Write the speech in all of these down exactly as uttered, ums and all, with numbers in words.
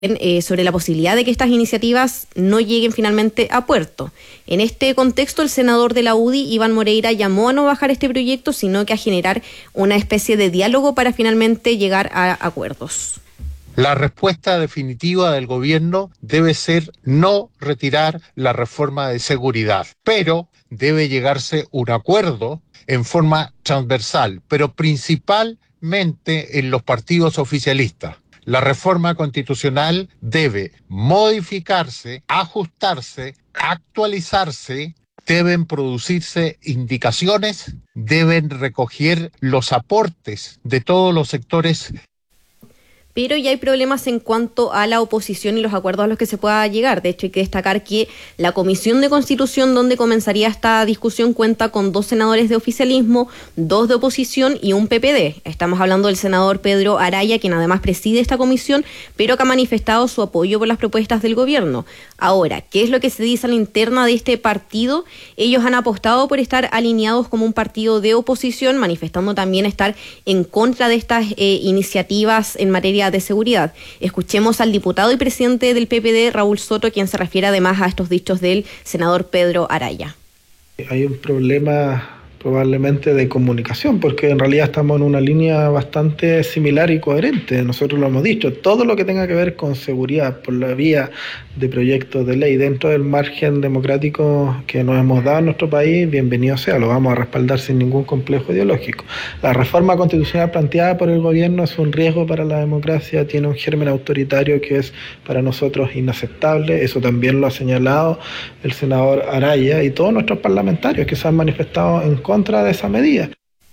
Eh, sobre la posibilidad de que estas iniciativas no lleguen finalmente a puerto. En este contexto, el senador de la U D I, Iván Moreira, llamó a no bajar este proyecto, sino que a generar una especie de diálogo para finalmente llegar a acuerdos. La respuesta definitiva del gobierno debe ser no retirar la reforma de seguridad, pero debe llegarse a un acuerdo en forma transversal, pero principalmente en los partidos oficialistas. La reforma constitucional debe modificarse, ajustarse, actualizarse, deben producirse indicaciones, deben recoger los aportes de todos los sectores. Pero ya hay problemas en cuanto a la oposición y los acuerdos a los que se pueda llegar. De hecho, hay que destacar que la Comisión de Constitución, donde comenzaría esta discusión, cuenta con dos senadores de oficialismo, dos de oposición y un P P D. Estamos hablando del senador Pedro Araya, quien además preside esta comisión, pero que ha manifestado su apoyo por las propuestas del gobierno. Ahora, ¿qué es lo que se dice a la interna de este partido? Ellos han apostado por estar alineados como un partido de oposición, manifestando también estar en contra de estas eh, iniciativas en materia de seguridad. Escuchemos al diputado y presidente del P P D, Raúl Soto, quien se refiere además a estos dichos del senador Pedro Araya. Hay un problema probablemente de comunicación, porque en realidad estamos en una línea bastante similar y coherente. Nosotros lo hemos dicho, todo lo que tenga que ver con seguridad por la vía de proyectos de ley dentro del margen democrático que nos hemos dado en nuestro país, bienvenido sea, lo vamos a respaldar sin ningún complejo ideológico. La reforma constitucional planteada por el gobierno es un riesgo para la democracia, tiene un germen autoritario que es para nosotros inaceptable, eso también lo ha señalado el senador Araya y todos nuestros parlamentarios que se han manifestado en contra de esa medida.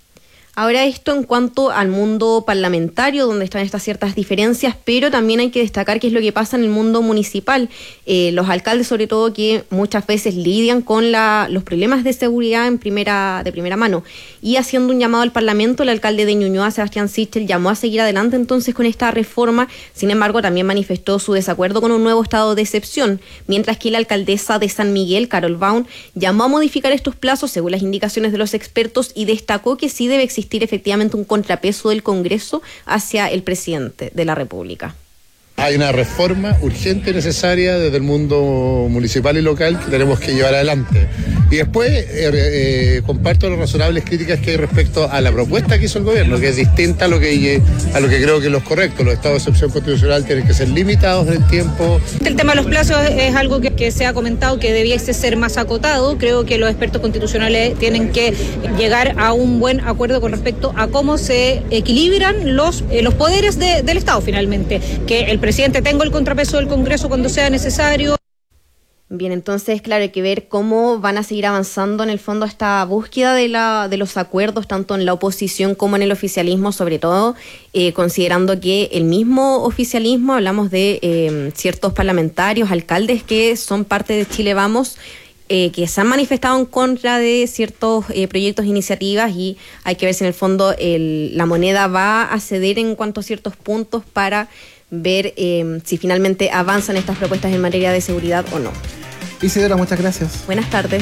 Ahora, esto en cuanto al mundo parlamentario, donde están estas ciertas diferencias, pero también hay que destacar qué es lo que pasa en el mundo municipal. Eh, los alcaldes, sobre todo, que muchas veces lidian con la, los problemas de seguridad en primera, de primera mano. Y haciendo un llamado al Parlamento, el alcalde de Ñuñoa, Sebastián Sichel, llamó a seguir adelante entonces con esta reforma. Sin embargo, también manifestó su desacuerdo con un nuevo estado de excepción, mientras que la alcaldesa de San Miguel, Carol Baum, llamó a modificar estos plazos según las indicaciones de los expertos y destacó que sí debe existir efectivamente un contrapeso del Congreso hacia el presidente de la República. Hay una reforma urgente y necesaria desde el mundo municipal y local que tenemos que llevar adelante. Y después eh, eh, comparto las razonables críticas que hay respecto a la propuesta que hizo el gobierno, que es distinta a lo que, a lo que creo que es lo correcto. Los estados de excepción constitucional tienen que ser limitados en el tiempo. El tema de los plazos es algo que, que se ha comentado que debiese ser más acotado. Creo que los expertos constitucionales tienen que llegar a un buen acuerdo con respecto a cómo se equilibran los, eh, los poderes de, del Estado finalmente. Que el presidente tenga el contrapeso del Congreso cuando sea necesario. Bien, entonces, claro, hay que ver cómo van a seguir avanzando en el fondo esta búsqueda de, la, de los acuerdos, tanto en la oposición como en el oficialismo, sobre todo eh, considerando que el mismo oficialismo, hablamos de eh, ciertos parlamentarios, alcaldes que son parte de Chile Vamos, eh, que se han manifestado en contra de ciertos eh, proyectos e iniciativas, y hay que ver si en el fondo el, la moneda va a ceder en cuanto a ciertos puntos para ver eh, si finalmente avanzan estas propuestas en materia de seguridad o no. Isidora, muchas gracias. Buenas tardes.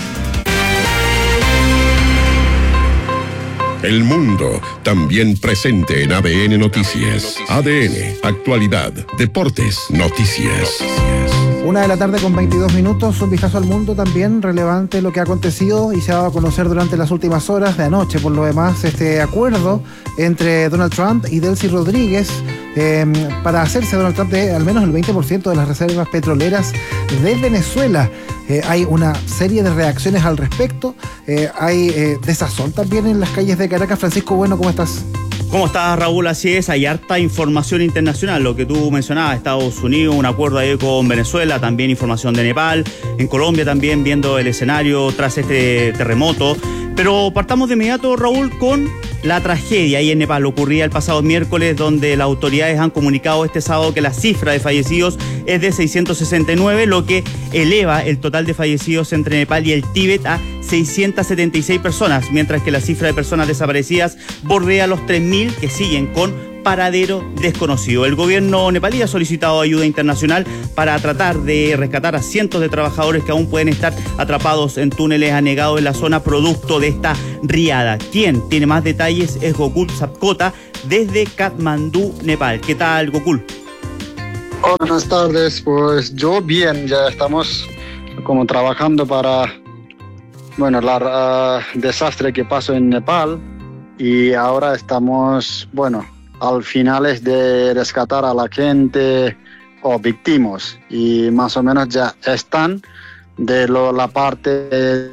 El mundo también presente en A D N Noticias. A D N, actualidad, deportes, noticias. Una de la tarde con veintidós minutos, un vistazo al mundo también relevante lo que ha acontecido y se ha dado a conocer durante las últimas horas de anoche. Por lo demás, este acuerdo entre Donald Trump y Delcy Rodríguez eh, para hacerse Donald Trump de al menos el veinte por ciento de las reservas petroleras de Venezuela. Eh, hay una serie de reacciones al respecto, eh, hay eh, desazón también en las calles de Caracas. Francisco Bueno, ¿cómo estás? ¿Cómo estás, Raúl? Así es, hay harta información internacional, lo que tú mencionabas, Estados Unidos, un acuerdo ahí con Venezuela, también información de Nepal, en Colombia también viendo el escenario tras este terremoto. Pero partamos de inmediato, Raúl, con la tragedia ahí en Nepal. Ocurría el pasado miércoles, donde las autoridades han comunicado este sábado que la cifra de fallecidos es de seiscientos sesenta y nueve, lo que eleva el total de fallecidos entre Nepal y el Tíbet a seiscientas setenta y seis personas, mientras que la cifra de personas desaparecidas bordea los tres mil, que siguen con paradero desconocido. El gobierno nepalí ha solicitado ayuda internacional para tratar de rescatar a cientos de trabajadores que aún pueden estar atrapados en túneles anegados en la zona producto de esta riada. Quien tiene más detalles es Gokul Sapkota desde Katmandú, Nepal. ¿Qué tal, Gokul? Hola, buenas tardes. Pues yo bien, ya estamos como trabajando para, bueno, el uh, desastre que pasó en Nepal y ahora estamos, bueno, al finales de rescatar a la gente o víctimas y más o menos ya están de lo, la parte...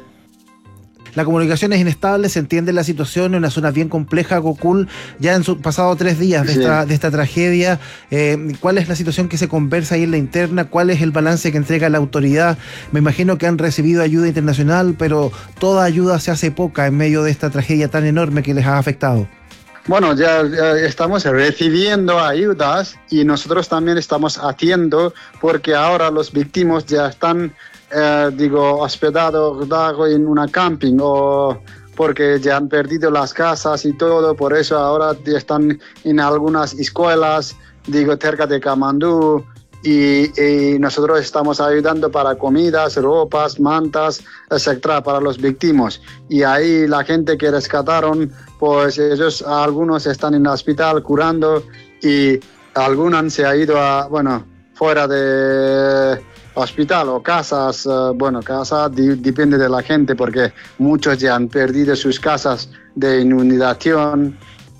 La comunicación es inestable, se entiende la situación en una zona bien compleja, Gokul, ya han pasado tres días de, sí. esta, de esta tragedia. Eh, ¿Cuál es la situación que se conversa ahí en la interna? ¿Cuál es el balance que entrega la autoridad? Me imagino que han recibido ayuda internacional, pero toda ayuda se hace poca en medio de esta tragedia tan enorme que les ha afectado. Bueno, ya, ya estamos recibiendo ayudas y nosotros también estamos haciendo porque ahora los víctimas ya están... Eh, digo, hospedado en una camping o porque ya han perdido las casas y todo, por eso ahora están en algunas escuelas, digo, cerca de Kamandú y, y nosotros estamos ayudando para comidas, ropas, mantas, etcétera, para los víctimas. Y ahí la gente que rescataron, pues ellos, algunos están en el hospital curando y algunos se han ido a, bueno, fuera de... hospital o casas, uh, bueno, casa di, depende de la gente porque muchos ya han perdido sus casas de inundación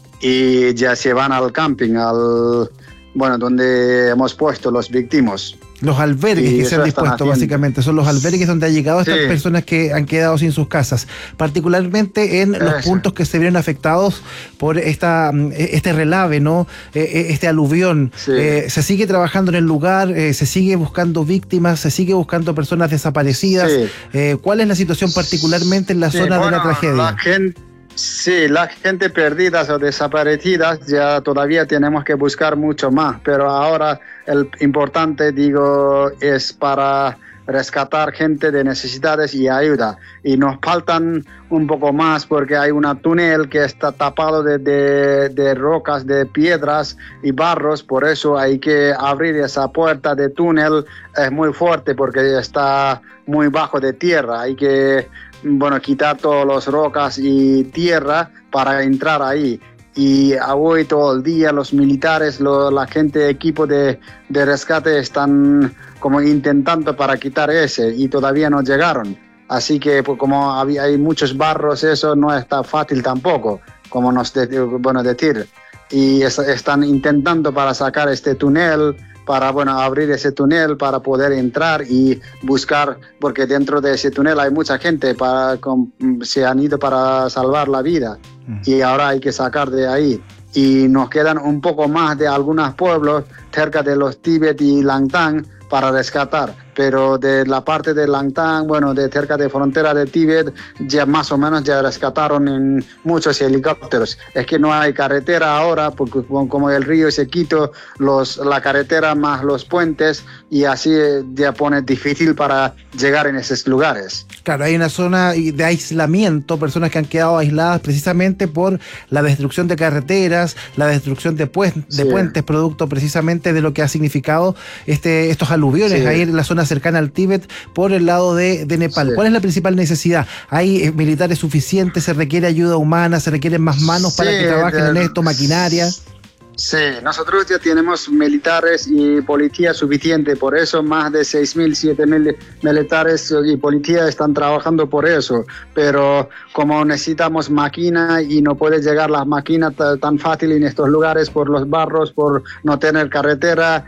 y ya se van al camping, al, bueno, donde hemos puesto los víctimas. Los albergues y que se han dispuesto, básicamente, son los albergues donde han llegado estas sí. personas que han quedado sin sus casas, particularmente en Eso. los puntos que se vieron afectados por esta este relave, ¿no? Este aluvión. Sí. Eh, se sigue trabajando en el lugar, eh, se sigue buscando víctimas, se sigue buscando personas desaparecidas. Sí. Eh, ¿Cuál es la situación particularmente en la sí, zona bueno, de la tragedia? La gente... Sí, la gente perdida o desaparecidas ya todavía tenemos que buscar mucho más, pero ahora el importante, digo, es para rescatar gente de necesidades y ayuda. Y nos faltan un poco más porque hay un túnel que está tapado de, de, de rocas, de piedras y barros, por eso hay que abrir esa puerta de túnel, es muy fuerte porque está muy bajo de tierra, hay que... bueno, quitar todas las rocas y tierra para entrar ahí. Y hoy todo el día los militares, lo, la gente de equipo de, de rescate están como intentando para quitar ese y todavía no llegaron. Así que pues, como había, hay muchos barros, eso no está fácil tampoco, como nos de, bueno, decir. Y es, están intentando para sacar este túnel, para bueno, abrir ese túnel para poder entrar y buscar, porque dentro de ese túnel hay mucha gente, para, con, se han ido para salvar la vida mm. y ahora hay que sacar de ahí. Y nos quedan un poco más de algunos pueblos cerca de los Tíbet y Langtang para rescatar, pero de la parte de Langtang, bueno, de cerca de frontera de Tíbet, ya más o menos ya rescataron en muchos helicópteros. Es que no hay carretera ahora, porque como el río se quitó, los, la carretera más los puentes, y así ya pone difícil para llegar en esos lugares. Claro, hay una zona de aislamiento, personas que han quedado aisladas precisamente por la destrucción de carreteras, la destrucción de, pues, de sí. puentes, producto precisamente de lo que ha significado este, estos aluviones sí. ahí en la zona cercana al Tíbet por el lado de, de Nepal. Sí. ¿Cuál es la principal necesidad? ¿Hay eh, militares suficientes? ¿Se requiere ayuda humana? ¿Se requieren más manos sí, para que trabajen de, en esto? ¿Maquinaria? Sí, nosotros ya tenemos militares y policía suficiente, por eso más de seis mil, siete mil militares y policía están trabajando por eso, pero como necesitamos máquina y no puede llegar las máquinas tan fácil en estos lugares por los barros, por no tener carretera,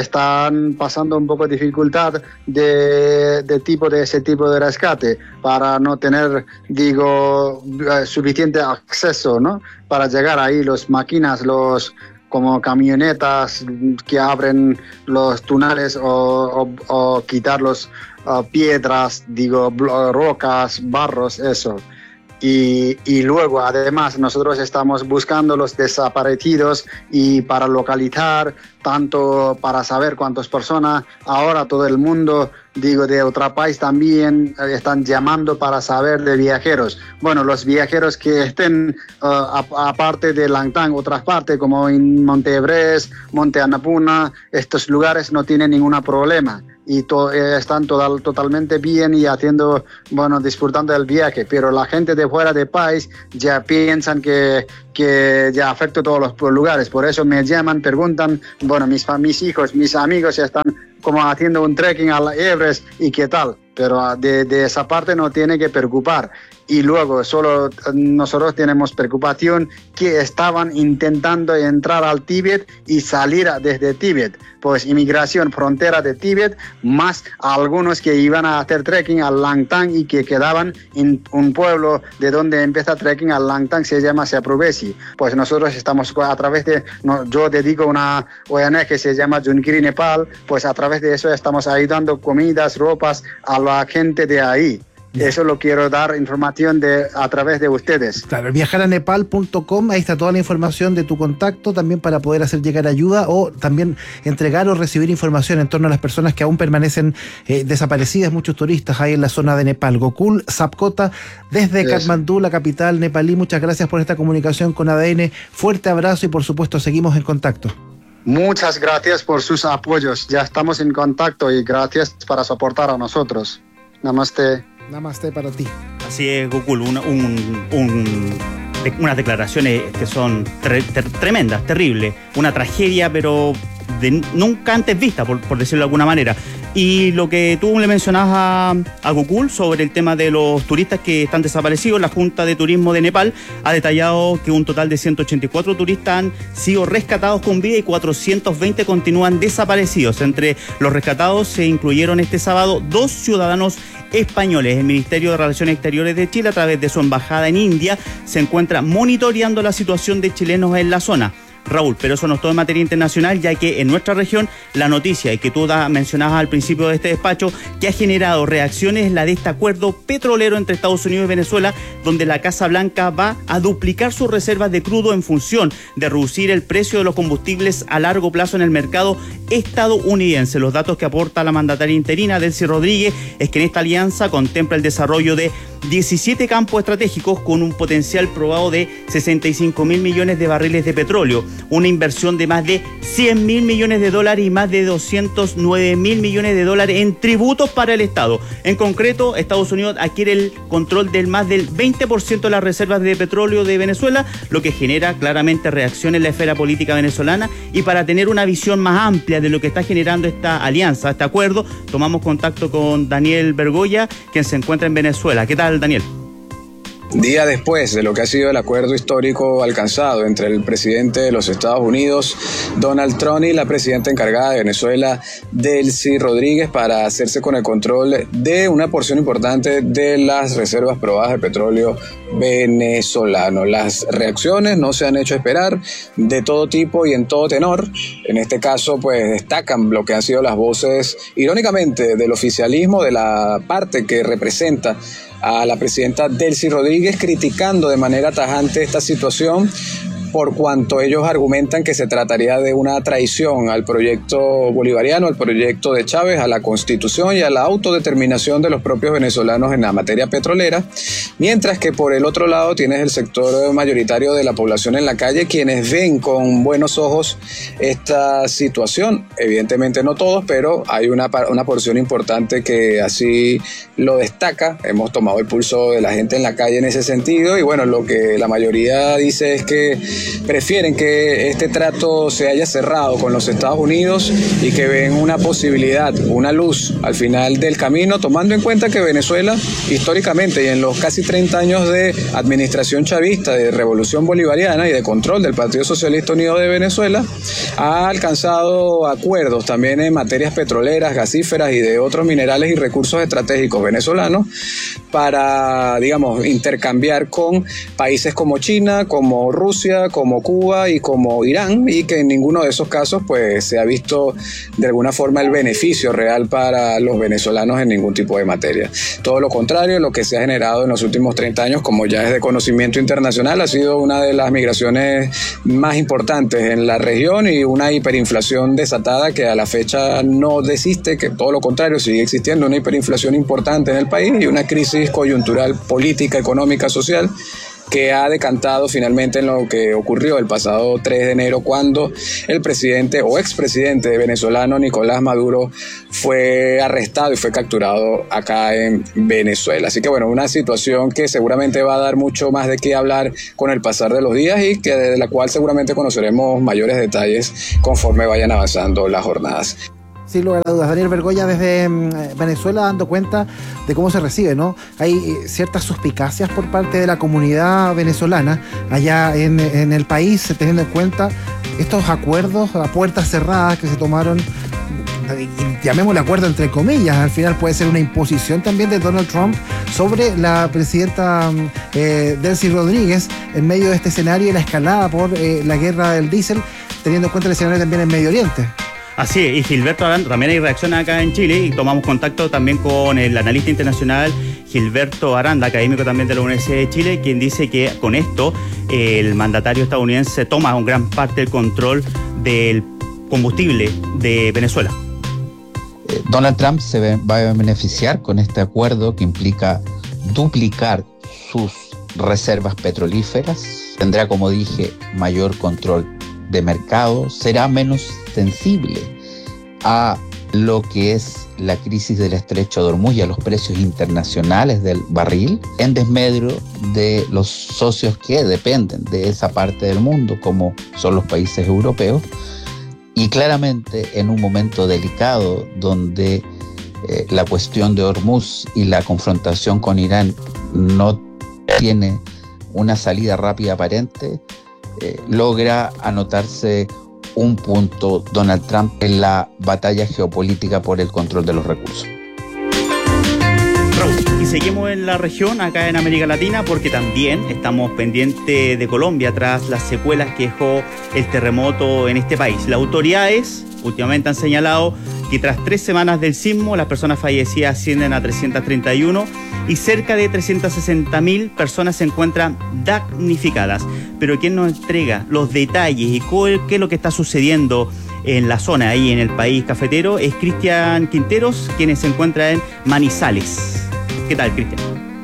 están pasando un poco de dificultad de, de tipo de ese tipo de rescate, para no tener, digo, suficiente acceso, ¿no? Para llegar ahí, las máquinas, los como camionetas que abren los túneles o, o, o quitar las uh, piedras, digo, rocas, barros, eso. Y, y luego, además, nosotros estamos buscando los desaparecidos y para localizar, tanto para saber cuántas personas, ahora todo el mundo, digo, de otro país también están llamando para saber de viajeros. Bueno, los viajeros que estén uh, aparte de Langtang, otras partes como en Monte Everest, Monte Annapurna, estos lugares no tienen ningún problema. Y to, eh, están total, totalmente bien y haciendo, bueno, disfrutando del viaje, pero la gente de fuera del país ya piensan que, que ya afecta a todos los lugares, por eso me llaman, preguntan, bueno, mis, mis hijos, mis amigos están como haciendo un trekking al Everest y qué tal, pero de, de esa parte no tiene que preocupar. Y luego solo nosotros tenemos preocupación que estaban intentando entrar al Tíbet y salir desde Tíbet, pues inmigración frontera de Tíbet, más algunos que iban a hacer trekking al Langtang y que quedaban en un pueblo de donde empieza trekking al Langtang, se llama Sepruvesi. Pues nosotros estamos a través de, no, yo dedico una O N G que se llama Junkiri Nepal, pues a través de eso estamos ayudando comidas, ropas a la gente de ahí. Eso lo quiero dar información de a través de ustedes. Claro, viajar a nepal punto com, ahí está toda la información de tu contacto, también para poder hacer llegar ayuda o también entregar o recibir información en torno a las personas que aún permanecen eh, desaparecidas, muchos turistas ahí en la zona de Nepal. Gokul Sapkota, desde Eso. Katmandú, la capital nepalí, muchas gracias por esta comunicación con A D N, fuerte abrazo y por supuesto seguimos en contacto. Muchas gracias por sus apoyos, ya estamos en contacto y gracias para soportar a nosotros. Namaste. Namaste para ti. Así es, Gokul, un, un, un, unas declaraciones que son tre, ter, tremendas, terribles, una tragedia, pero de nunca antes vista, por, por decirlo de alguna manera. Y lo que tú le mencionabas a, a Gokul sobre el tema de los turistas que están desaparecidos, la Junta de Turismo de Nepal ha detallado que un total de ciento ochenta y cuatro turistas han sido rescatados con vida y cuatrocientos veinte continúan desaparecidos. Entre los rescatados se incluyeron este sábado dos ciudadanos españoles. El Ministerio de Relaciones Exteriores de Chile, a través de su embajada en India, se encuentra monitoreando la situación de chilenos en la zona. Raúl, pero eso no es todo en materia internacional, ya que en nuestra región la noticia, y que tú da, mencionabas al principio de este despacho, que ha generado reacciones, es la de este acuerdo petrolero entre Estados Unidos y Venezuela, donde la Casa Blanca va a duplicar sus reservas de crudo en función de reducir el precio de los combustibles a largo plazo en el mercado estadounidense. Los datos que aporta la mandataria interina, Delcy Rodríguez, es que en esta alianza contempla el desarrollo de diecisiete campos estratégicos con un potencial probado de sesenta y cinco mil millones de barriles de petróleo, una inversión de más de cien mil millones de dólares y más de doscientos nueve mil millones de dólares en tributos para el Estado. En concreto, Estados Unidos adquiere el control del más del veinte por ciento de las reservas de petróleo de Venezuela, lo que genera claramente reacción en la esfera política venezolana. Y para tener una visión más amplia de lo que está generando esta alianza, este acuerdo, tomamos contacto con Daniel Bergoya, quien se encuentra en Venezuela. ¿Qué tal, Daniel? Día después de lo que ha sido el acuerdo histórico alcanzado entre el presidente de los Estados Unidos, Donald Trump, y la presidenta encargada de Venezuela, Delcy Rodríguez, para hacerse con el control de una porción importante de las reservas probadas de petróleo venezolano. Las reacciones no se han hecho esperar, de todo tipo y en todo tenor. En este caso, pues destacan lo que han sido las voces, irónicamente, del oficialismo, de la parte que representa a la presidenta Delcy Rodríguez, criticando de manera tajante esta situación, por cuanto ellos argumentan que se trataría de una traición al proyecto bolivariano, al proyecto de Chávez, a la Constitución y a la autodeterminación de los propios venezolanos en la materia petrolera, mientras que por el otro lado tienes el sector mayoritario de la población en la calle, quienes ven con buenos ojos esta situación. Evidentemente no todos, pero hay una, una porción importante que así lo destaca. Hemos tomado el pulso de la gente en la calle en ese sentido, y bueno, lo que la mayoría dice es que prefieren que este trato se haya cerrado con los Estados Unidos y que ven una posibilidad, una luz al final del camino, tomando en cuenta que Venezuela, históricamente y en los casi treinta años de administración chavista, de revolución bolivariana y de control del Partido Socialista Unido de Venezuela, ha alcanzado acuerdos también en materias petroleras, gasíferas y de otros minerales y recursos estratégicos venezolanos para, digamos, intercambiar con países como China, como Rusia, como Cuba y como Irán, y que en ninguno de esos casos pues se ha visto de alguna forma el beneficio real para los venezolanos en ningún tipo de materia. Todo lo contrario, lo que se ha generado en los últimos treinta años, como ya es de conocimiento internacional, ha sido una de las migraciones más importantes en la región y una hiperinflación desatada que a la fecha no desiste, que todo lo contrario, sigue existiendo una hiperinflación importante en el país y una crisis coyuntural política, económica, social, que ha decantado finalmente en lo que ocurrió el pasado tres de enero, cuando el presidente o expresidente venezolano Nicolás Maduro fue arrestado y fue capturado acá en Venezuela. Así que bueno, una situación que seguramente va a dar mucho más de qué hablar con el pasar de los días y que de la cual seguramente conoceremos mayores detalles conforme vayan avanzando las jornadas. Sin lugar a dudas, Daniel Bergolla desde Venezuela dando cuenta de cómo se recibe, ¿no? Hay ciertas suspicacias por parte de la comunidad venezolana allá en, en el país, teniendo en cuenta estos acuerdos a puertas cerradas que se tomaron, llamémosle acuerdo entre comillas, al final puede ser una imposición también de Donald Trump sobre la presidenta eh, Delcy Rodríguez en medio de este escenario y la escalada por eh, la guerra del diésel, teniendo en cuenta el escenario también en Medio Oriente. Así es, y Gilberto Aranda, también hay reacción acá en Chile y tomamos contacto también con el analista internacional Gilberto Aranda, académico también de la Universidad de Chile, quien dice que con esto el mandatario estadounidense toma un gran parte del control del combustible de Venezuela. Donald Trump se va a beneficiar con este acuerdo que implica duplicar sus reservas petrolíferas, tendrá, como dije, mayor control de mercado, será menos sensible a lo que es la crisis del estrecho de Hormuz y a los precios internacionales del barril, en desmedro de los socios que dependen de esa parte del mundo, como son los países europeos, y claramente en un momento delicado donde eh, la cuestión de Hormuz y la confrontación con Irán no tiene una salida rápida aparente, eh, logra anotarse un punto Donald Trump en la batalla geopolítica por el control de los recursos. Y seguimos en la región, acá en América Latina, porque también estamos pendientes de Colombia tras las secuelas que dejó el terremoto en este país. Las autoridades últimamente han señalado que tras tres semanas del sismo, las personas fallecidas ascienden a trescientas treinta y uno y cerca de trescientas sesenta mil personas se encuentran damnificadas. Pero quien nos entrega los detalles y qué es lo que está sucediendo en la zona, ahí en el país cafetero, es Cristian Quinteros, quien se encuentra en Manizales. ¿Qué tal, Cristian?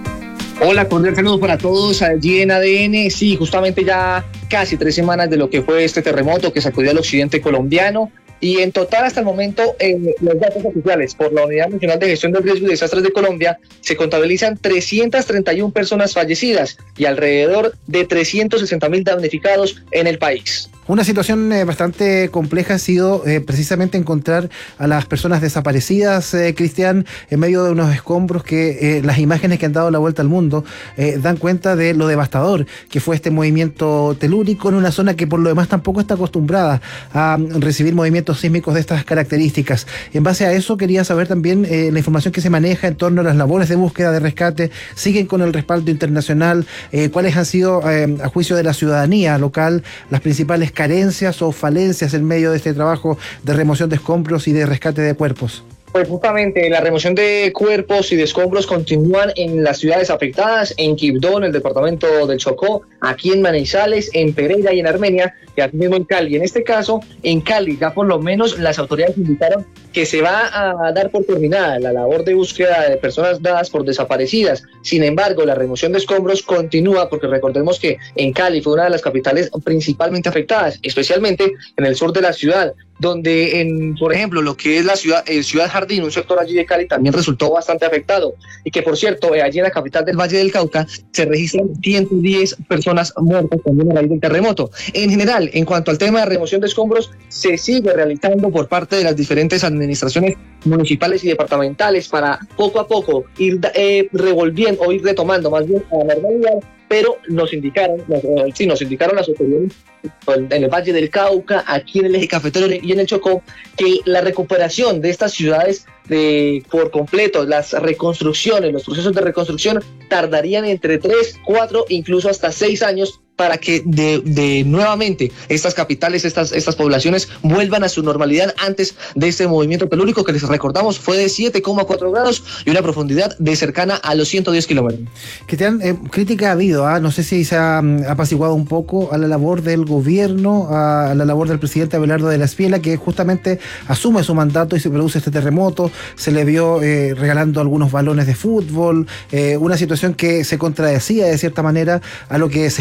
Hola, cordial saludo para todos allí en A D N. Sí, justamente ya casi tres semanas de lo que fue este terremoto que sacudió al occidente colombiano. Y en total, hasta el momento, en los datos oficiales por la Unidad Nacional de Gestión del Riesgo y Desastres de Colombia, se contabilizan trescientas treinta y una personas fallecidas y alrededor de trescientos sesenta mil damnificados en el país. Una situación eh, bastante compleja ha sido eh, precisamente encontrar a las personas desaparecidas, eh, Cristian, en medio de unos escombros que eh, las imágenes que han dado la vuelta al mundo eh, dan cuenta de lo devastador que fue este movimiento telúrico en una zona que por lo demás tampoco está acostumbrada a recibir movimientos sísmicos de estas características. En base a eso quería saber también eh, la información que se maneja en torno a las labores de búsqueda, de rescate, siguen con el respaldo internacional, eh, cuáles han sido eh, a juicio de la ciudadanía local las principales carencias o falencias en medio de este trabajo de remoción de escombros y de rescate de cuerpos. Pues justamente la remoción de cuerpos y de escombros continúan en las ciudades afectadas, en Quibdó, en el departamento del Chocó, aquí en Manizales, en Pereira y en Armenia, y aquí mismo en Cali. En este caso, en Cali, ya por lo menos las autoridades indicaron que se va a dar por terminada la labor de búsqueda de personas dadas por desaparecidas. Sin embargo, la remoción de escombros continúa porque recordemos que en Cali fue una de las capitales principalmente afectadas, especialmente en el sur de la ciudad, donde, en, por ejemplo, lo que es la ciudad, eh, Ciudad Jardín, un sector allí de Cali, también resultó bastante afectado. Y que, por cierto, eh, allí en la capital del Valle del Cauca se registran ciento diez personas muertas también a raíz del terremoto. En general, en cuanto al tema de remoción de escombros, se sigue realizando por parte de las diferentes administraciones municipales y departamentales para poco a poco ir eh, revolviendo o ir retomando más bien a la normalidad. Pero nos indicaron, nos, eh, sí, nos indicaron las autoridades en el Valle del Cauca, aquí en el eje cafetero y en el Chocó, que la recuperación de estas ciudades de, por completo, las reconstrucciones, los procesos de reconstrucción tardarían entre tres, cuatro, incluso hasta seis años para que de, de nuevamente estas capitales, estas, estas poblaciones vuelvan a su normalidad antes de este movimiento telúrico que les recordamos fue de siete coma cuatro grados y una profundidad de cercana a los ciento diez kilómetros. Cristian, eh, crítica ha habido, ¿ah? No sé si se ha um, apaciguado un poco a la labor del gobierno, a la labor del presidente Abelardo de la Espriella, que justamente asume su mandato y se produce este terremoto, se le vio eh, regalando algunos balones de fútbol, eh, una situación que se contradecía de cierta manera a lo que se espera, ¿no?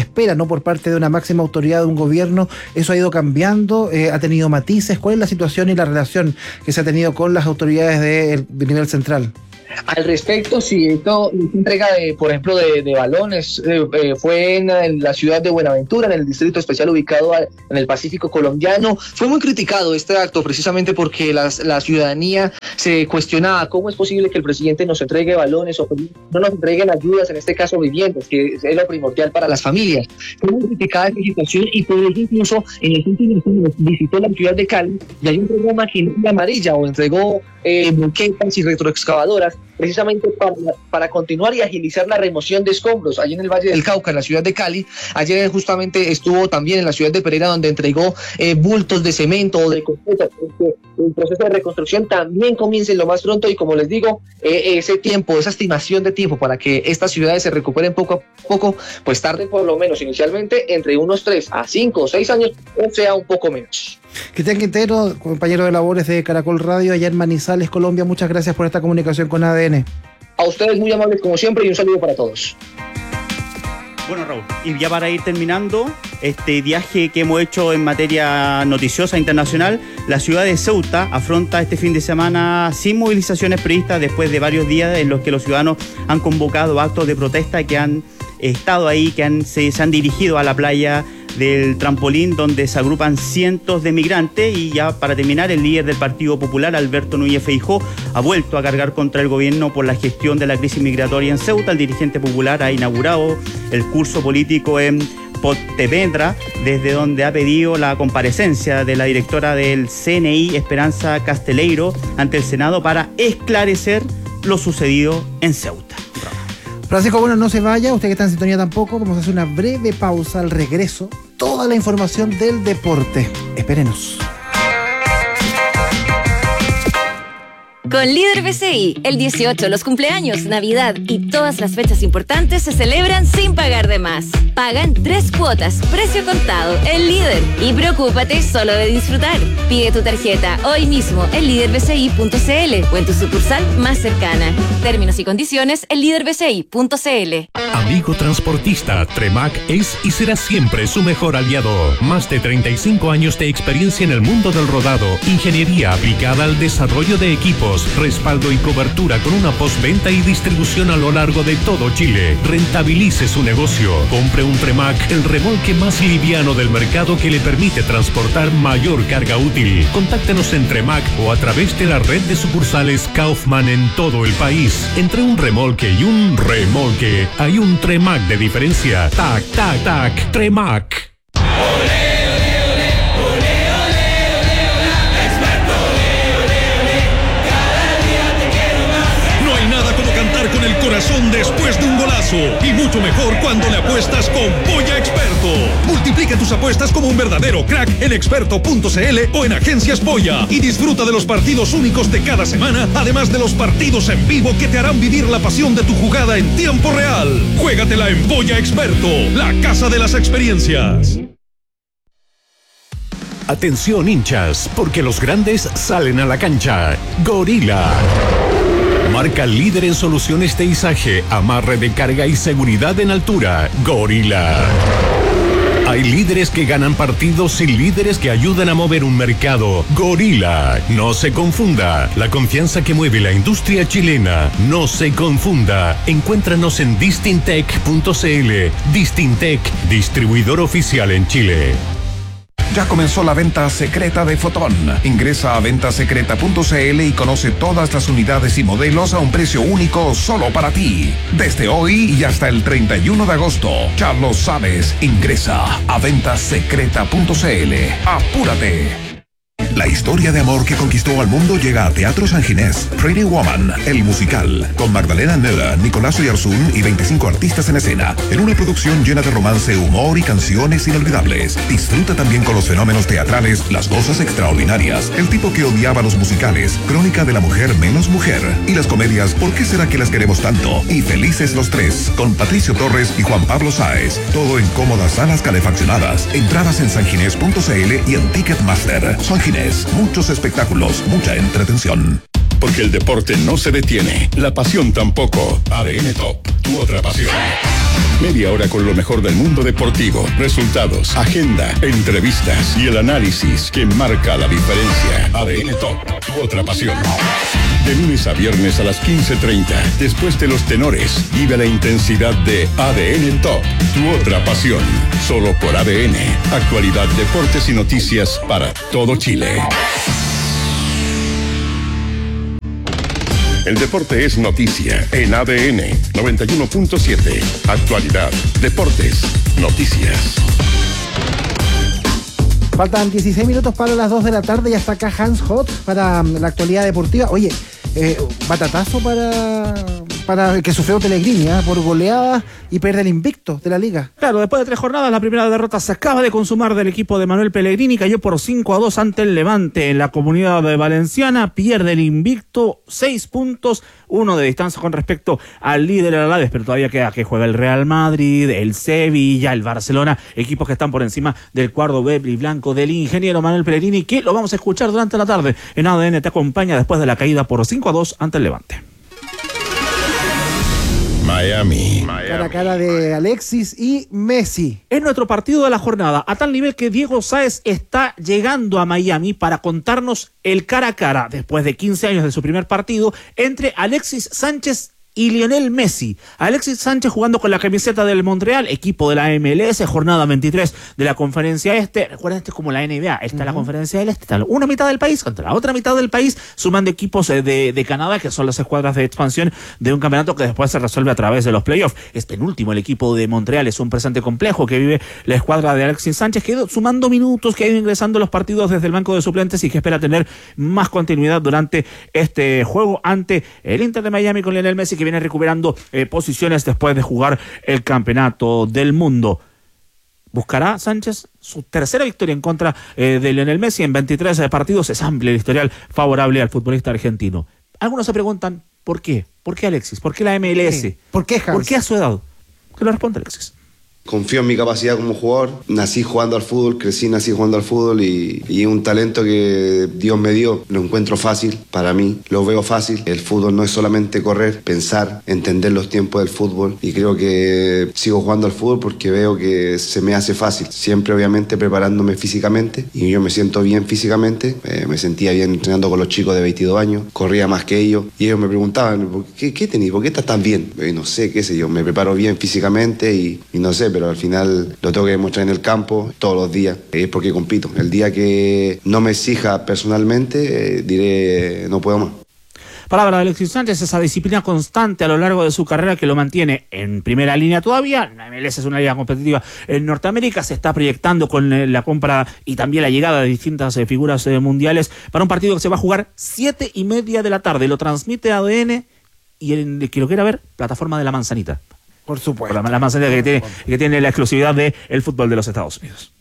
por parte de una máxima autoridad de un gobierno. ¿Eso ha ido cambiando? Eh, ¿Ha tenido matices? ¿Cuál es la situación y la relación que se ha tenido con las autoridades de, de nivel central? Al respecto, sí, esto, esta entrega, de, por ejemplo, de, de balones eh, eh, fue en, en la ciudad de Buenaventura, en el distrito especial ubicado a, en el Pacífico colombiano. Fue muy criticado este acto precisamente porque las, la ciudadanía se cuestionaba cómo es posible que el presidente nos entregue balones o no nos entreguen ayudas, en este caso viviendas, que es lo primordial para las familias. Fue muy criticada esta situación y por eso incluso en el último año visitó la ciudad de Cali y ahí entregó maquinaria amarilla o entregó eh, moquetas y retroexcavadoras precisamente para, para continuar y agilizar la remoción de escombros allí en el Valle del Cauca, en la ciudad de Cali. Ayer justamente estuvo también en la ciudad de Pereira, donde entregó eh, bultos de cemento o de concreto. El proceso de reconstrucción también comience lo más pronto y, como les digo, eh, ese tiempo, esa estimación de tiempo para que estas ciudades se recuperen poco a poco, pues tarde por lo menos inicialmente entre unos tres a cinco o seis años, o sea, un poco menos. Cristian Quintero, compañero de labores de Caracol Radio, allá en Manizales, Colombia, muchas gracias por esta comunicación con A D N. A ustedes muy amables como siempre y un saludo para todos. Bueno, Raúl, y ya para ir terminando este viaje que hemos hecho en materia noticiosa internacional, la ciudad de Ceuta afronta este fin de semana sin movilizaciones previstas después de varios días en los que los ciudadanos han convocado actos de protesta que han estado ahí, que han, se, se han dirigido a la playa del Trampolín, donde se agrupan cientos de migrantes. Y ya para terminar, el líder del Partido Popular, Alberto Núñez Feijóo, ha vuelto a cargar contra el gobierno por la gestión de la crisis migratoria en Ceuta. El dirigente popular ha inaugurado el curso político en Pontevedra, desde donde ha pedido la comparecencia de la directora del C N I, Esperanza Casteleiro, ante el Senado para esclarecer lo sucedido en Ceuta. Francisco, bueno, no se vaya, usted que está en sintonía tampoco, vamos a hacer una breve pausa. Al regreso, toda la información del deporte. Espérenos. Con Líder B C I, el dieciocho, los cumpleaños, Navidad y todas las fechas importantes se celebran sin pagar de más. Paga en tres cuotas, precio contado, el Líder. Y preocúpate solo de disfrutar. Pide tu tarjeta hoy mismo en líder b c i punto c l o en tu sucursal más cercana. Términos y condiciones en líder b c i punto c l. Amigo transportista, Tremac es y será siempre su mejor aliado. Más de treinta y cinco años de experiencia en el mundo del rodado, ingeniería aplicada al desarrollo de equipos, respaldo y cobertura con una postventa y distribución a lo largo de todo Chile. Rentabilice su negocio. Compre un Tremac, el remolque más liviano del mercado que le permite transportar mayor carga útil. Contáctenos en Tremac o a través de la red de sucursales Kaufman en todo el país. Entre un remolque y un remolque hay un Tremac de diferencia. Tac, tac, tac, Tremac. Con el corazón después de un golazo y mucho mejor cuando le apuestas con Polla Experto. Multiplica tus apuestas como un verdadero crack en experto punto c l o en Agencias Polla y disfruta de los partidos únicos de cada semana, además de los partidos en vivo que te harán vivir la pasión de tu jugada en tiempo real. Juégatela en Polla Experto, la casa de las experiencias. Atención hinchas, porque los grandes salen a la cancha. Gorila, marca líder en soluciones de izaje, amarre de carga y seguridad en altura. Gorila. Hay líderes que ganan partidos y líderes que ayudan a mover un mercado. Gorila. No se confunda. La confianza que mueve la industria chilena. No se confunda. Encuéntranos en distintec punto c l. Distintec, distribuidor oficial en Chile. Ya comenzó la venta secreta de Fotón. Ingresa a venta secreta punto c l y conoce todas las unidades y modelos a un precio único solo para ti. Desde hoy y hasta el treinta y uno de agosto. Ya lo sabes, ingresa a venta secreta punto c l. ¡Apúrate! La historia de amor que conquistó al mundo llega a Teatro San Ginés. Pretty Woman, el musical, con Magdalena Miller, Nicolás Oyarzún y veinticinco artistas en escena, en una producción llena de romance, humor y canciones inolvidables. Disfruta también con los fenómenos teatrales, las cosas extraordinarias, el tipo que odiaba los musicales, Crónica de la mujer menos mujer, y las comedias ¿Por qué será que las queremos tanto? Y Felices los tres, con Patricio Torres y Juan Pablo Sáez. Todo en cómodas salas calefaccionadas. Entradas en sanginés punto c l y en Ticketmaster. San Ginés, muchos espectáculos, mucha entretención. porque el deporte no se detiene, la pasión tampoco. A D N Top, tu otra pasión. Media hora con lo mejor del mundo deportivo, resultados, agenda, entrevistas y el análisis que marca la diferencia. A D N Top, tu otra pasión. De lunes a viernes a las quince treinta, después de los tenores, vive la intensidad de A D N Top, tu otra pasión. Solo por A D N, actualidad, deportes y noticias para todo Chile. El deporte es noticia en A D N noventa y uno punto siete. Actualidad, deportes, noticias. Faltan dieciséis minutos para las dos de la tarde y hasta acá Hans Hot para la actualidad deportiva. Oye, eh, batatazo para, para el que sufrió Pellegrini, ¿eh? por goleada y pierde el invicto de la liga. Claro, después de tres jornadas, la primera derrota se acaba de consumar del equipo de Manuel Pellegrini, cayó por cinco a dos ante el Levante en la Comunidad Valenciana, pierde el invicto, seis puntos, uno de distancia con respecto al líder del Alavés, pero todavía queda que juega el Real Madrid, el Sevilla, el Barcelona, equipos que están por encima del cuadro verde y blanco del ingeniero Manuel Pellegrini, que lo vamos a escuchar durante la tarde en A D N Te Acompaña después de la caída por cinco a dos ante el Levante. Miami. Cara a cara de Alexis y Messi. Es nuestro partido de la jornada, a tal nivel que Diego Sáez está llegando a Miami para contarnos el cara a cara, después de quince años de su primer partido, entre Alexis Sánchez y Lionel Messi. Alexis Sánchez jugando con la camiseta del Montreal, equipo de la M L S, jornada veintitrés de la Conferencia Este. Recuerden, esto es como la N B A, está uh-huh. la Conferencia del Este, está una mitad del país contra la otra mitad del país, sumando equipos de, de Canadá, que son las escuadras de expansión de un campeonato que después se resuelve a través de los playoffs. Es penúltimo el equipo de Montreal, es un presente complejo que vive la escuadra de Alexis Sánchez, que ha ido sumando minutos, que ha ido ingresando los partidos desde el banco de suplentes y que espera tener más continuidad durante este juego ante el Inter de Miami con Lionel Messi, que viene recuperando eh, posiciones después de jugar el campeonato del mundo. Buscará Sánchez su tercera victoria en contra eh, de Lionel Messi en veintitrés partidos. Es amplio el historial favorable al futbolista argentino. Algunos se preguntan, ¿por qué? ¿Por qué Alexis? ¿Por qué la M L S? Sí. ¿Por qué Hans? ¿Por qué a su edad? Que lo responde Alexis. Confío en mi capacidad como jugador, nací jugando al fútbol, crecí, nací jugando al fútbol y, y un talento que Dios me dio, lo encuentro fácil para mí, lo veo fácil. El fútbol no es solamente correr, pensar, entender los tiempos del fútbol y creo que sigo jugando al fútbol porque veo que se me hace fácil, siempre obviamente preparándome físicamente y yo me siento bien físicamente, eh, me sentía bien entrenando con los chicos de veintidós años, corría más que ellos y ellos me preguntaban, ¿qué, qué tenés? ¿Por qué estás tan bien? Y no sé, qué sé yo, me preparo bien físicamente y, y no sé, pero al final lo tengo que demostrar en el campo todos los días, es porque compito. El día que no me exija personalmente, eh, diré no puedo más. Palabra de Alexis Sánchez, esa disciplina constante a lo largo de su carrera que lo mantiene en primera línea todavía. La M L S es una liga competitiva en Norteamérica, se está proyectando con la compra y también la llegada de distintas eh, figuras eh, mundiales para un partido que se va a jugar siete y media de la tarde. Lo transmite A D N y el que lo quiera ver, plataforma de La Manzanita. Por supuesto. La, la Manzanita que tiene, que tiene la exclusividad del fútbol de los Estados Unidos.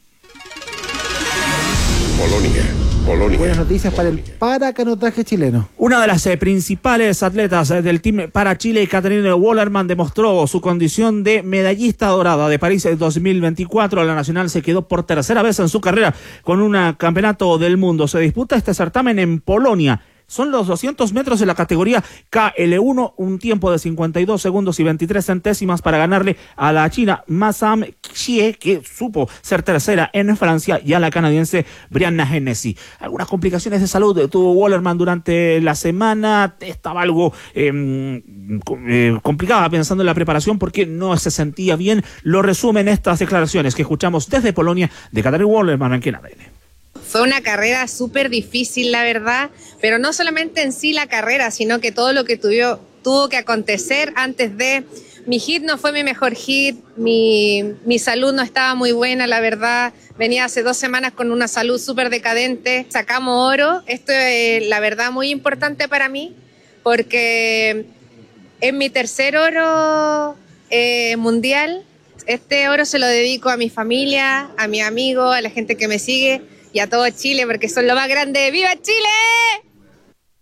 Polonia. Polonia. Buenas noticias para el paracanotaje chileno. Una de las eh, principales atletas eh, del Team para Chile, Catherine Wallerman, demostró su condición de medallista dorada de París dos mil veinticuatro. La nacional se quedó por tercera vez en su carrera con un campeonato del mundo. Se disputa este certamen en Polonia. Son los doscientos metros de la categoría K L uno, un tiempo de cincuenta y dos segundos y veintitrés centésimas para ganarle a la china Masam Xie, que supo ser tercera en Francia, y a la canadiense Brianna Hennessy. Algunas complicaciones de salud tuvo Wallerman durante la semana, estaba algo eh, eh, complicada pensando en la preparación porque no se sentía bien. Lo resumen estas declaraciones que escuchamos desde Polonia de Catherine Wallerman aquí en A D N. Fue una carrera súper difícil, la verdad, pero no solamente en sí la carrera, sino que todo lo que tuvo, tuvo que acontecer antes de... Mi hit no fue mi mejor hit, mi, mi salud no estaba muy buena, la verdad. Venía hace dos semanas con una salud súper decadente. Sacamos oro, esto es la verdad muy importante para mí, porque es mi tercer oro eh, mundial. Este oro se lo dedico a mi familia, a mis amigos, a la gente que me sigue, y a todo Chile, porque son lo más grande. ¡Viva Chile!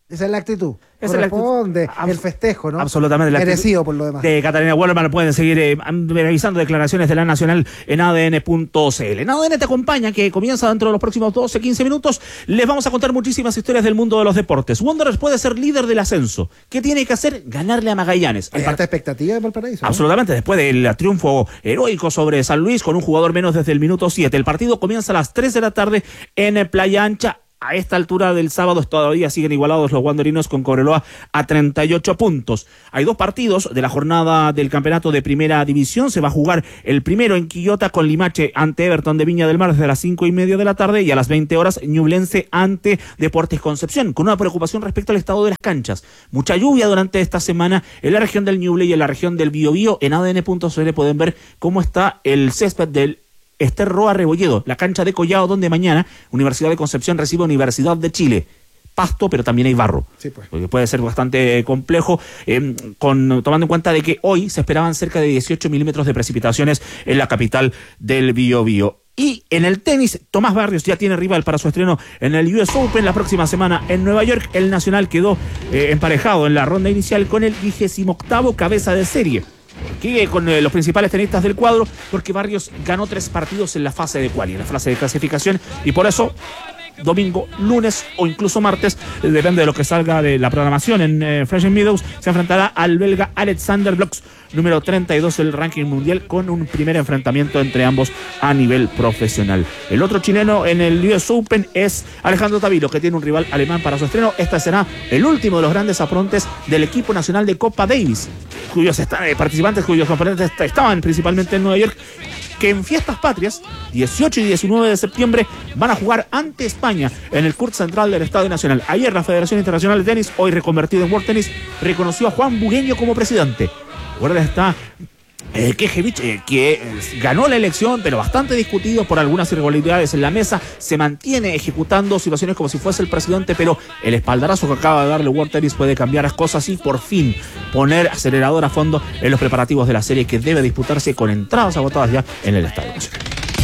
Esa es la actitud. Esa es la actitud. Corresponde el festejo, ¿no? Absolutamente. La merecido por lo demás. De Catalina Wallerman. Pueden seguir eh, revisando declaraciones de la Nacional en A D N punto C L. En A D N te acompaña, que comienza dentro de los próximos doce, quince minutos. Les vamos a contar muchísimas historias del mundo de los deportes. Wanderers puede ser líder del ascenso. ¿Qué tiene que hacer? Ganarle a Magallanes. Hay harta expectativa de Valparaíso, ¿no? Absolutamente. Después del triunfo heroico sobre San Luis con un jugador menos desde el minuto siete. El partido comienza a las tres de la tarde en Playa Ancha. A esta altura del sábado todavía siguen igualados los wanderinos con Cobreloa a treinta y ocho puntos. Hay dos partidos de la jornada del campeonato de primera división. Se va a jugar el primero en Quillota con Limache ante Everton de Viña del Mar desde las cinco y media de la tarde, y a las veinte horas Ñublense ante Deportes Concepción, con una preocupación respecto al estado de las canchas. Mucha lluvia durante esta semana en la región del Ñuble y en la región del Biobío. En A D N punto C L pueden ver cómo está el césped del Ester Roa Rebolledo, la cancha de Collao, donde mañana Universidad de Concepción recibe Universidad de Chile. Pasto, pero también hay barro. Sí, pues. Porque puede ser bastante complejo, eh, con, tomando en cuenta de que hoy se esperaban cerca de dieciocho milímetros de precipitaciones en la capital del Biobío. Y en el tenis, Tomás Barrios ya tiene rival para su estreno en el U S Open la próxima semana en Nueva York. El nacional quedó eh, emparejado en la ronda inicial con el vigésimo octavo cabeza de serie. Sigue con eh, los principales tenistas del cuadro, porque Barrios ganó tres partidos en la fase de quali, en la fase de clasificación, y por eso domingo, lunes o incluso martes, eh, depende de lo que salga de la programación en eh, Flushing Meadows, se enfrentará al belga Alexander Blocks, número treinta y dos del ranking mundial, con un primer enfrentamiento entre ambos a nivel profesional. El otro chileno en el U S Open es Alejandro Tavilo, que tiene un rival alemán para su estreno. Este será el último de los grandes aprontes del equipo nacional de Copa Davis, cuyos est- participantes, cuyos componentes est- estaban principalmente en Nueva York, que en fiestas patrias, dieciocho y diecinueve de septiembre, van a jugar ante España en el Court Central del Estadio Nacional. Ayer la Federación Internacional de Tenis, hoy reconvertido en World Tennis, reconoció a Juan Bugueño como presidente. Recuerda, está eh, Kejevich, eh, que eh, ganó la elección, pero bastante discutido por algunas irregularidades en la mesa. Se mantiene ejecutando situaciones como si fuese el presidente, pero el espaldarazo que acaba de darle World Tennis puede cambiar las cosas y por fin poner acelerador a fondo en los preparativos de la serie, que debe disputarse con entradas agotadas ya en el Estadio Nacional.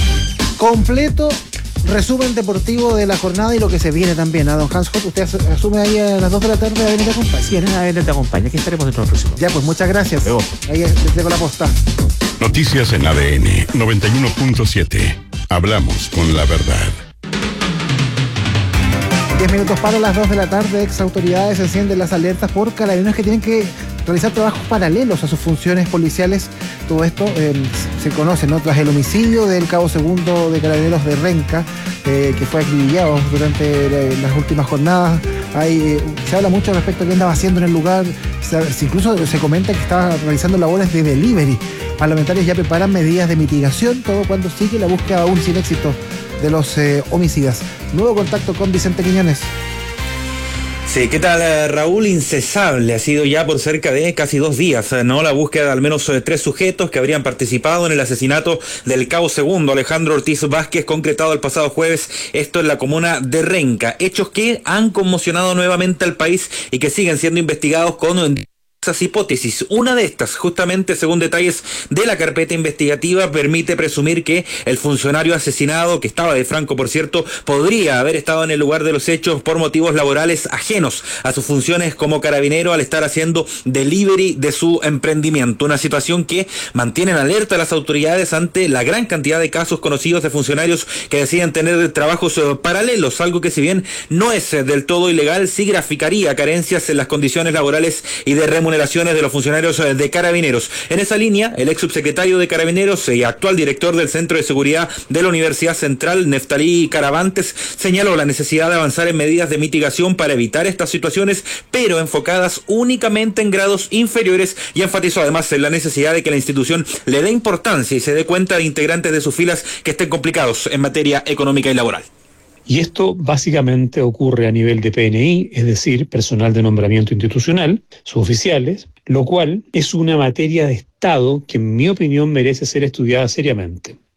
Completo resumen deportivo de la jornada y lo que se viene también. A don Hans Hoff, usted asume ahí a las dos de la tarde a venir a acompañar. Sí, en A D N te acompaña. Aquí estaremos dentro del próximo. Ya, pues muchas gracias. Luego. Ahí les dejo la posta. Noticias en A D N noventa y uno punto siete. Hablamos con la verdad. Diez minutos para las dos de la tarde. Ex autoridades encienden las alertas por carabineros que tienen que realizar trabajos paralelos a sus funciones policiales. Todo esto eh, se conoce, ¿no? Tras el homicidio del cabo segundo de Carabineros de Renca, eh, que fue acribillado durante eh, las últimas jornadas. Hay, eh, se habla mucho respecto a qué andaba haciendo en el lugar. Se, incluso se comenta que estaba realizando labores de delivery. Parlamentarios ya preparan medidas de mitigación, todo cuando sigue la búsqueda aún sin éxito de los eh, homicidas. Nuevo contacto con Vicente Quiñones. Sí, ¿qué tal, Raúl? Incesable ha sido ya por cerca de casi dos días, ¿no? La búsqueda de al menos eh, tres sujetos que habrían participado en el asesinato del cabo segundo Alejandro Ortiz Vázquez, concretado el pasado jueves, esto en la comuna de Renca. Hechos que han conmocionado nuevamente al país y que siguen siendo investigados con esas hipótesis. Una de estas, justamente según detalles de la carpeta investigativa, permite presumir que el funcionario asesinado, que estaba de franco por cierto, podría haber estado en el lugar de los hechos por motivos laborales ajenos a sus funciones como carabinero, al estar haciendo delivery de su emprendimiento. Una situación que mantiene en alerta a las autoridades ante la gran cantidad de casos conocidos de funcionarios que deciden tener trabajos paralelos, algo que si bien no es del todo ilegal, sí graficaría carencias en las condiciones laborales y de remuneración de los funcionarios de Carabineros. En esa línea, el ex subsecretario de Carabineros y actual director del Centro de Seguridad de la Universidad Central, Neftalí Caravantes, señaló la necesidad de avanzar en medidas de mitigación para evitar estas situaciones, pero enfocadas únicamente en grados inferiores, y enfatizó además en la necesidad de que la institución le dé importancia y se dé cuenta de integrantes de sus filas que estén complicados en materia económica y laboral. Y esto básicamente ocurre a nivel de P N I, es decir, personal de nombramiento institucional, suboficiales, lo cual es una materia de Estado que en mi opinión merece ser estudiada seriamente.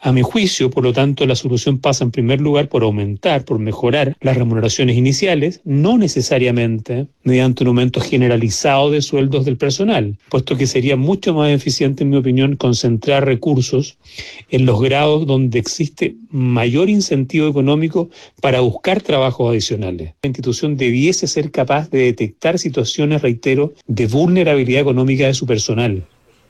A mi juicio, por lo tanto, la solución pasa en primer lugar por aumentar, por mejorar las remuneraciones iniciales, no necesariamente mediante un aumento generalizado de sueldos del personal, puesto que sería mucho más eficiente, en mi opinión, concentrar recursos en los grados donde existe mayor incentivo económico para buscar trabajos adicionales. La institución debiese ser capaz de detectar situaciones, reitero, de vulnerabilidad económica de su personal.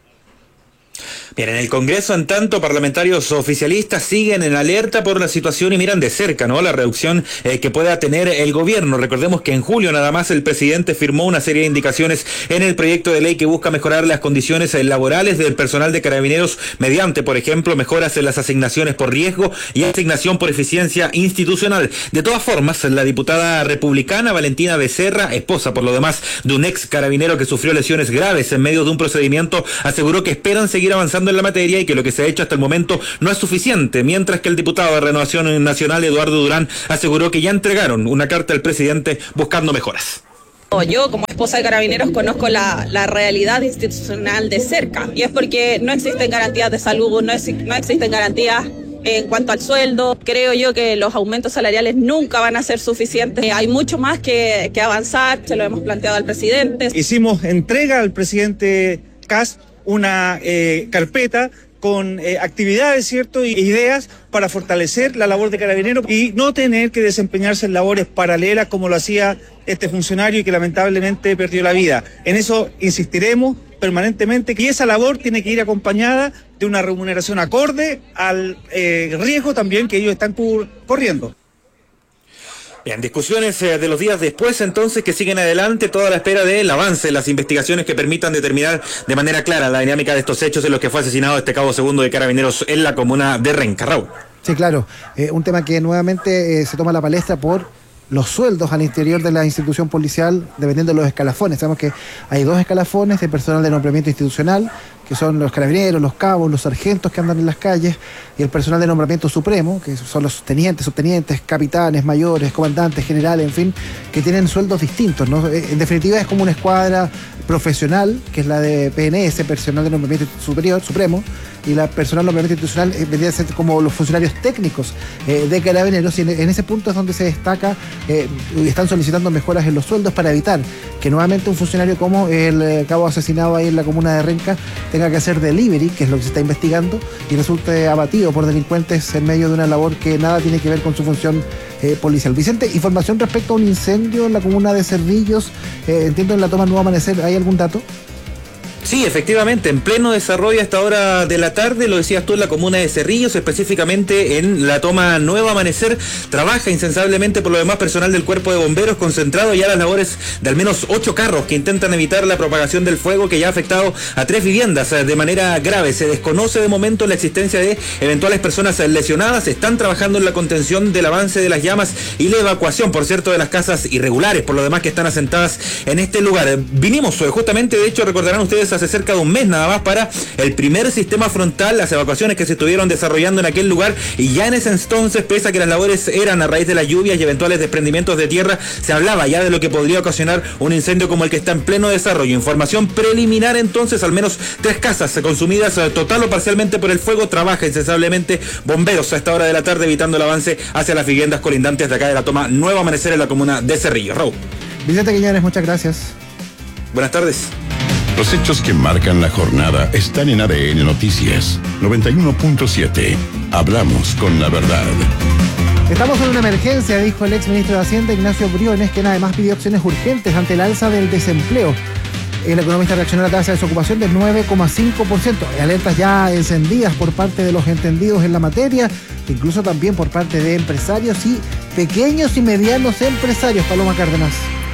Bien, en el Congreso, en tanto, parlamentarios oficialistas siguen en alerta por la situación y miran de cerca, ¿no?, la reducción eh, que pueda tener el gobierno. Recordemos que en julio nada más el presidente firmó una serie de indicaciones en el proyecto de ley que busca mejorar las condiciones laborales del personal de Carabineros mediante, por ejemplo, mejoras en las asignaciones por riesgo y asignación por eficiencia institucional. De todas formas, la diputada republicana Valentina Becerra, esposa por lo demás de un ex carabinero que sufrió lesiones graves en medio de un procedimiento, aseguró que esperan seguir avanzando en la materia y que lo que se ha hecho hasta el momento no es suficiente, mientras que el diputado de Renovación Nacional, Eduardo Durán, aseguró que ya entregaron una carta al presidente buscando mejoras. Yo, como esposa de Carabineros, conozco la, la realidad institucional de cerca, y es porque no existen garantías de salud, no, es, no existen garantías en cuanto al sueldo. Creo yo que los aumentos salariales nunca van a ser suficientes. Hay mucho más que, que avanzar, se lo hemos planteado al presidente. Hicimos entrega al presidente Kast una eh, carpeta con eh, actividades, ¿cierto?, e ideas para fortalecer la labor de Carabineros y no tener que desempeñarse en labores paralelas como lo hacía este funcionario y que lamentablemente perdió la vida. En eso insistiremos permanentemente, que esa labor tiene que ir acompañada de una remuneración acorde al eh, riesgo también que ellos están corriendo. Bien, discusiones eh, de los días después, entonces, que siguen adelante, toda la espera del avance de las investigaciones que permitan determinar de manera clara la dinámica de estos hechos en los que fue asesinado este cabo segundo de Carabineros en la comuna de Renca. Raúl. Sí, claro, eh, un tema que nuevamente eh, se toma la palestra por los sueldos al interior de la institución policial, dependiendo de los escalafones. Sabemos que hay dos escalafones de personal de nombramiento institucional, que son los carabineros, los cabos, los sargentos que andan en las calles, y el personal de nombramiento supremo, que son los tenientes, subtenientes, capitanes, mayores, comandantes, generales, en fin, que tienen sueldos distintos, ¿no? En definitiva es como una escuadra profesional, que es la de P N S, personal de nombramiento superior, supremo, y la personal de nombramiento institucional eh, vendría a ser como los funcionarios técnicos eh, de Carabineros, y en, en ese punto es donde se destaca, eh, están solicitando mejoras en los sueldos para evitar que nuevamente un funcionario como el eh, cabo asesinado ahí en la comuna de Renca tenga que hacer delivery, que es lo que se está investigando, y resulte abatido por delincuentes en medio de una labor que nada tiene que ver con su función eh, policial. Vicente, información respecto a un incendio en la comuna de Cerrillos, eh, entiendo en la toma Nuevo Amanecer, ¿hay algún dato? Sí, efectivamente, en pleno desarrollo a esta hora de la tarde, lo decías tú, en la comuna de Cerrillos, específicamente en la toma Nuevo Amanecer, trabaja insensablemente por lo demás personal del Cuerpo de Bomberos, concentrado ya las labores de al menos ocho carros que intentan evitar la propagación del fuego que ya ha afectado a tres viviendas de manera grave. Se desconoce de momento la existencia de eventuales personas lesionadas, están trabajando en la contención del avance de las llamas y la evacuación, por cierto, de las casas irregulares, por lo demás que están asentadas en este lugar. Vinimos justamente, de hecho, recordarán ustedes, hace cerca de un mes nada más para el primer sistema frontal, las evacuaciones que se estuvieron desarrollando en aquel lugar, y ya en ese entonces, pese a que las labores eran a raíz de las lluvias y eventuales desprendimientos de tierra, se hablaba ya de lo que podría ocasionar un incendio como el que está en pleno desarrollo. Información preliminar entonces, al menos tres casas consumidas total o parcialmente por el fuego. Trabaja incesablemente bomberos a esta hora de la tarde evitando el avance hacia las viviendas colindantes de acá de la toma Nuevo Amanecer en la comuna de Cerrillo. Raúl. Vicente Quiñones, muchas gracias. Buenas tardes. Los hechos que marcan la jornada están en A D N Noticias noventa y uno punto siete. Hablamos con la verdad. Estamos en una emergencia, dijo el ex ministro de Hacienda, Ignacio Briones, quien además pidió acciones urgentes ante el alza del desempleo. El economista reaccionó a la tasa de desocupación del nueve coma cinco por ciento. Alertas ya encendidas por parte de los entendidos en la materia, incluso también por parte de empresarios y pequeños y medianos empresarios. Paloma Cárdenas.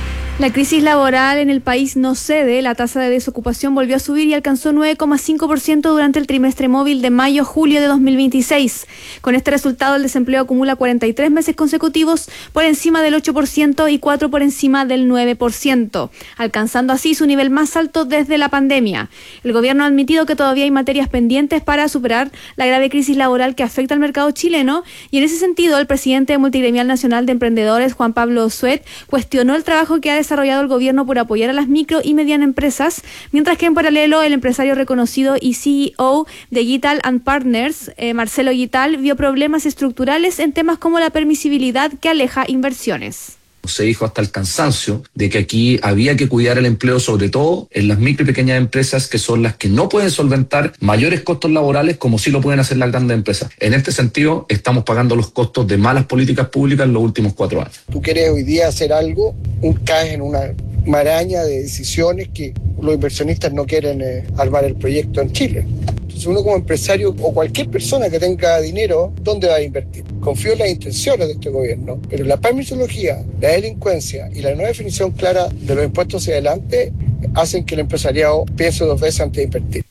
La crisis laboral en el país no cede, la tasa de desocupación volvió a subir y alcanzó nueve coma cinco por ciento durante el trimestre móvil de mayo-julio de dos mil veintiséis. Con este resultado, el desempleo acumula cuarenta y tres meses consecutivos por encima del ocho por ciento y cuatro por encima del nueve por ciento, alcanzando así su nivel más alto desde la pandemia. El gobierno ha admitido que todavía hay materias pendientes para superar la grave crisis laboral que afecta al mercado chileno, y en ese sentido, el presidente multigremial nacional de emprendedores, Juan Pablo Suet, cuestionó el trabajo que ha desarrollado desarrollado el gobierno por apoyar a las micro y medianas empresas, mientras que en paralelo el empresario reconocido y C E O de Gital and Partners, eh, Marcelo Gital, vio problemas estructurales en temas como la permisibilidad que aleja inversiones. Se dijo hasta el cansancio de que aquí había que cuidar el empleo, sobre todo en las micro y pequeñas empresas, que son las que no pueden solventar mayores costos laborales como sí lo pueden hacer las grandes empresas. En este sentido, estamos pagando los costos de malas políticas públicas en los últimos cuatro años. Tú quieres hoy día hacer algo, un caes en una maraña de decisiones que los inversionistas no quieren eh, armar el proyecto en Chile. Entonces uno como empresario o cualquier persona que tenga dinero, ¿dónde va a invertir? Confío en las intenciones de este gobierno, pero la permisología, la delincuencia y la no definición clara de los impuestos hacia adelante hacen que el empresariado piense dos veces antes de invertir.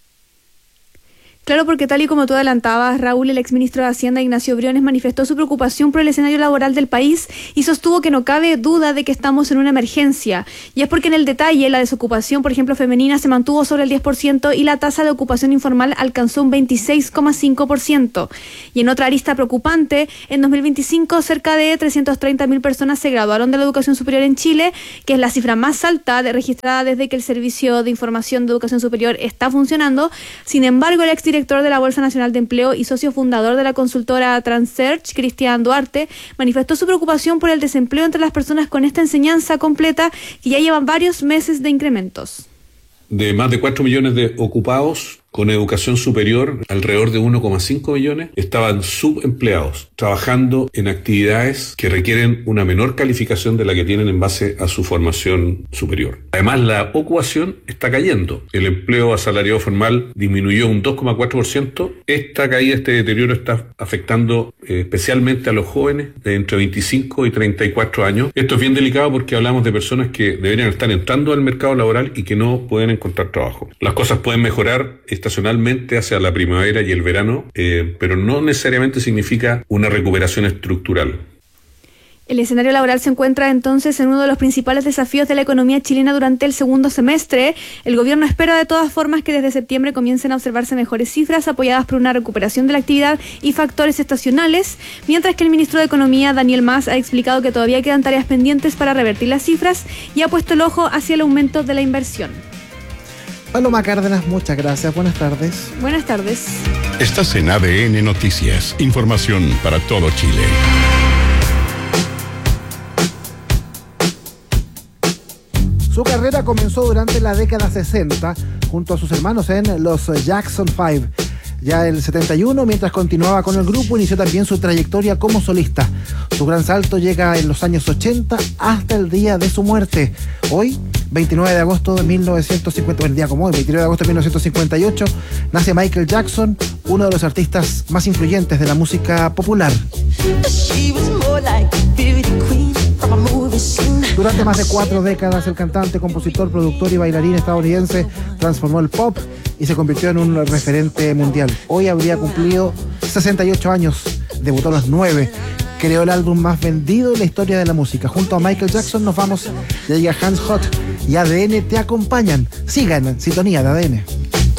Claro, porque tal y como tú adelantabas, Raúl, el exministro de Hacienda, Ignacio Briones, manifestó su preocupación por el escenario laboral del país y sostuvo que no cabe duda de que estamos en una emergencia. Y es porque en el detalle la desocupación, por ejemplo, femenina, se mantuvo sobre el diez por ciento y la tasa de ocupación informal alcanzó un veintiséis coma cinco por ciento. Y en otra arista preocupante, en dos mil veinticinco cerca de trescientas treinta mil personas se graduaron de la educación superior en Chile, que es la cifra más alta de registrada desde que el Servicio de Información de Educación Superior está funcionando. Sin embargo, el exdirector director de la Bolsa Nacional de Empleo y socio fundador de la consultora Transearch, Cristian Duarte, manifestó su preocupación por el desempleo entre las personas con esta enseñanza completa que ya llevan varios meses de incrementos. De más de cuatro millones de ocupados con educación superior, alrededor de uno coma cinco millones estaban subempleados, trabajando en actividades que requieren una menor calificación de la que tienen en base a su formación superior. Además, la ocupación está cayendo. El empleo asalariado formal disminuyó un dos coma cuatro por ciento. Esta caída, este deterioro está afectando eh, especialmente a los jóvenes de entre veinticinco y treinta y cuatro años. Esto es bien delicado porque hablamos de personas que deberían estar entrando al mercado laboral y que no pueden encontrar trabajo. Las cosas pueden mejorar estacionalmente hacia la primavera y el verano, eh, pero no necesariamente significa una recuperación estructural. El escenario laboral se encuentra entonces en uno de los principales desafíos de la economía chilena durante el segundo semestre. El gobierno espera de todas formas que desde septiembre comiencen a observarse mejores cifras apoyadas por una recuperación de la actividad y factores estacionales, mientras que el ministro de Economía, Daniel Mas, ha explicado que todavía quedan tareas pendientes para revertir las cifras y ha puesto el ojo hacia el aumento de la inversión. Paloma Cárdenas, muchas gracias. Buenas tardes. Buenas tardes. Estás en A D N Noticias. Información para todo Chile. Su carrera comenzó durante la década sesenta junto a sus hermanos en los Jackson Five. Ya en el setenta y uno, mientras continuaba con el grupo, inició también su trayectoria como solista. Su gran salto llega en los años ochenta hasta el día de su muerte. Hoy, veintinueve de agosto de mil novecientos cincuenta, el día como hoy, veintinueve de agosto de mil novecientos cincuenta y ocho, nace Michael Jackson, uno de los artistas más influyentes de la música popular. Durante más de cuatro décadas, el cantante, compositor, productor y bailarín estadounidense transformó el pop y se convirtió en un referente mundial. Hoy habría cumplido sesenta y ocho años, debutó a los nueve, creó el álbum más vendido en la historia de la música. Junto a Michael Jackson nos vamos, ya llega Hands Hot y A D N te acompañan. Sigan en sintonía de A D N.